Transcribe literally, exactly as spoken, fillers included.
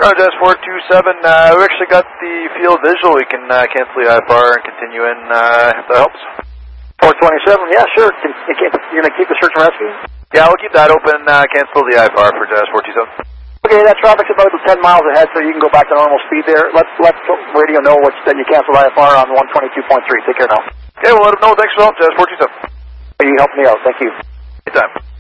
Roger, Jazz four two seven. Uh, we actually got the field visual. We can uh, cancel the I F R and continue in, uh, if that helps. four twenty-seven, yeah, sure. Can, you can, you're going to keep the search and rescue? Yeah, we'll keep that open, uh, cancel the I F R for Jazz four two seven. Okay, that traffic's about ten miles ahead, so you can go back to normal speed there. Let, let radio know what's, that you canceled I F R on one twenty-two point three. Take care now. Okay, we'll let them know. Thanks for the help, Jazz four two seven. You helped me out. Thank you. Anytime.